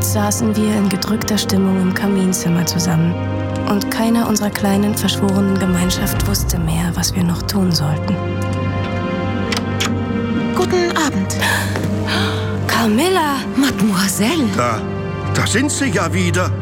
Abends saßen wir in gedrückter Stimmung im Kaminzimmer zusammen. Und keiner unserer kleinen, verschworenen Gemeinschaft wusste mehr, was wir noch tun sollten. Guten Abend. Carmilla! Mademoiselle. Da sind sie ja wieder.